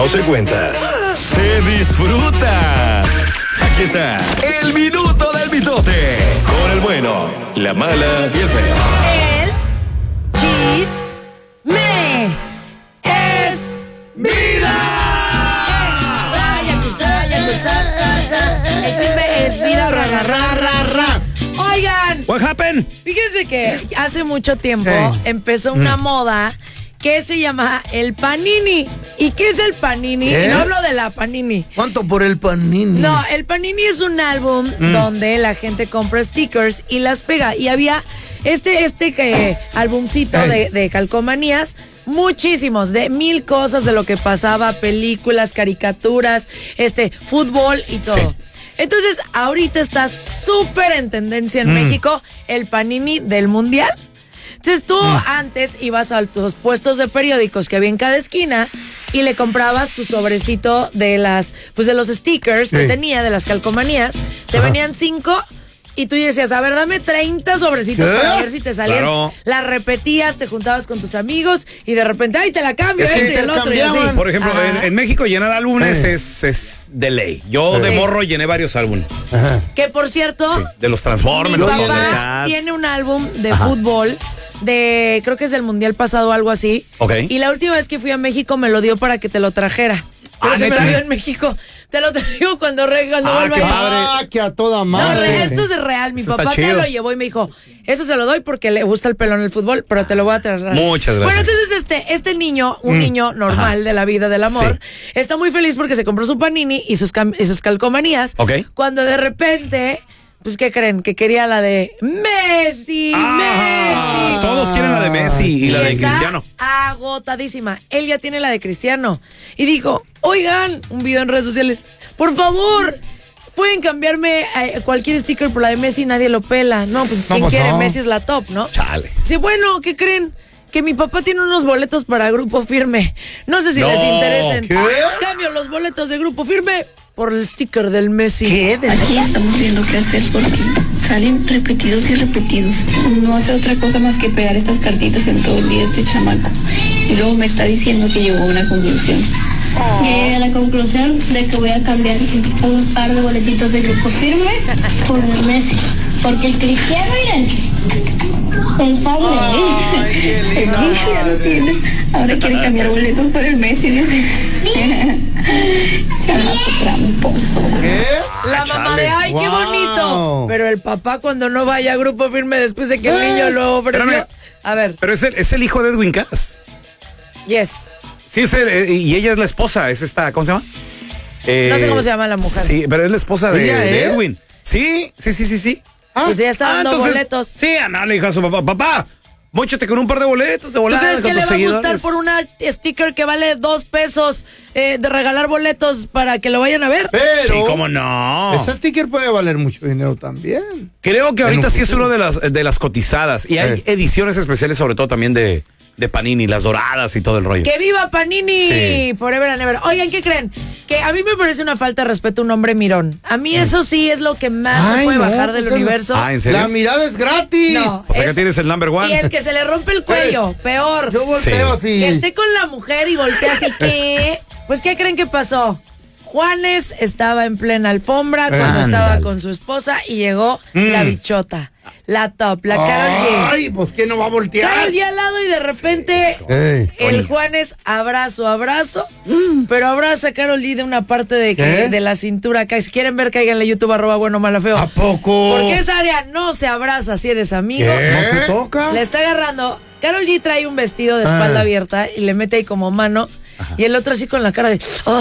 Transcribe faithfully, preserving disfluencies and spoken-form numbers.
no se cuenta. Se disfruta. Aquí está el minuto del mitote. Con el bueno, la mala y el feo. El chisme es vida. El chisme es vida. Ra, ra, ra, ra, ra. Oigan, What happened? fíjense que hace mucho tiempo Hey. empezó una mm. moda que se llama el panini. ¿Y qué es el panini? ¿Eh? Y no hablo de la panini. ¿Cuánto por el panini? No, el panini es un álbum mm. donde la gente compra stickers y las pega. Y había este, este que, álbumcito de, de calcomanías, muchísimos, de mil cosas de lo que pasaba, películas, caricaturas, este, fútbol y todo. Sí. Entonces, ahorita está súper en tendencia en mm. México el panini del mundial. Entonces tú mm. antes ibas a los puestos de periódicos que había en cada esquina y le comprabas tu sobrecito de las, pues de los stickers sí. que tenía, de las calcomanías. Te Ajá. venían cinco y tú decías, a ver, dame treinta sobrecitos ¿Qué? Para ver si te salían. Claro. Las repetías, te juntabas con tus amigos y de repente, ay, te la cambio, es este que y el otro. Y así. Por ejemplo, en, en México llenar álbumes sí. es, es de ley. Yo sí. de morro llené varios álbumes. Ajá. Que por cierto, sí. de los Transformers. Mi los papá tiene un álbum de Ajá. fútbol. De, creo que es del mundial pasado o algo así. Okay. Y la última vez que fui a México me lo dio para que te lo trajera. Pero ah, se ¿neta? Me lo dio en México. Te lo traigo cuando, re, cuando ah, vuelva a Ah, que a toda madre. No, esto es real. Mi Eso papá te lo llevó y me dijo, eso se lo doy porque le gusta el pelón en el fútbol, pero te lo voy a traer. Muchas gracias. Bueno, entonces este, este niño, un mm. niño normal Ajá. de la vida del amor, sí. está muy feliz porque se compró su panini y sus, cam- y sus calcomanías. Okay. Cuando de repente... Pues, ¿qué creen? Que quería la de Messi, ah, Messi. Todos quieren la de Messi y, y la de está Cristiano. Agotadísima. Él ya tiene la de Cristiano. Y dijo, oigan, un video en redes sociales, por favor, pueden cambiarme a cualquier sticker por la de Messi, nadie lo pela. No, pues, ¿quién no, pues quiere? No. Messi es la top, ¿no? Chale. Sí, bueno, ¿qué creen? Que mi papá tiene unos boletos para Grupo Firme. No sé si no. les interesen. ¿Qué? Cambio los boletos de Grupo Firme por el sticker del Messi. ¿Qué? ¿De Aquí estamos viendo qué hacer porque salen repetidos y repetidos. No hace otra cosa más que pegar estas cartitas en todo el día este chamaco. Y luego me está diciendo que llegó a una conclusión. Oh. Llegué a la conclusión de que voy a cambiar un par de boletitos de Grupo Firme por el Messi. Porque el Cristiano era pensando en él. El Messi ya lo tiene. Ahora quiere cambiar boletos por el Messi, dice. Chamaco tramposo. ¿Qué? La ah, mamá de ay, wow. qué bonito. Pero el papá cuando no vaya a Grupo Firme después de que el niño lo ofreció. Espérame. A ver. Pero es el, es el hijo de Edwin Cass. Yes. Sí, es el, y ella es la esposa, es esta, ¿cómo se llama? Eh, no sé cómo se llama la mujer. Sí, pero es la esposa de, ¿Ella, de eh? Edwin. Sí, sí, sí, sí, sí. Ah, pues ya está dando ah, entonces, boletos. Sí, Ana le dijo a su papá, papá, móchate con un par de boletos de ¿Tú volada. crees que le va seguidores? a gustar por una sticker que vale dos pesos eh, de regalar boletos para que lo vayan a ver? Pero, sí, cómo no. Ese sticker puede valer mucho dinero también. Creo que ahorita sí es futuro. uno de las, de las cotizadas. Y hay eh. ediciones especiales, sobre todo también de, de Panini, las doradas y todo el rollo. ¡Que viva Panini! Sí. Forever and ever. Oigan, ¿qué creen? Que a mí me parece una falta de respeto a un hombre mirón. A mí eso sí es lo que más Ay, me puede no, bajar del pues, universo. Ah, ¿en serio? La mirada es gratis. No. O sea es, que tienes el number one. Y el que se le rompe el cuello, eh, peor. Yo volteo sí. así. Que esté con la mujer y voltea así que... Pues, ¿qué creen que pasó? Juanes estaba en plena alfombra cuando Ándale. estaba con su esposa y llegó mm. la bichota, la top, la Karol G. Ay, pues ¿qué no va a voltear? Karol G al lado y de repente Ey, el oye. Juanes abrazo, abrazo, mm. pero abraza a Karol G de una parte de, que, de la cintura acá. Si quieren ver, cáiganle a YouTube, arroba bueno, mala, feo. ¿A poco? Porque esa área no se abraza si eres amigo. ¿Qué? ¿No se toca? Le está agarrando. Karol G trae un vestido de espalda ah. abierta y le mete ahí como mano. Ajá. Y el otro así con la cara de... Oh,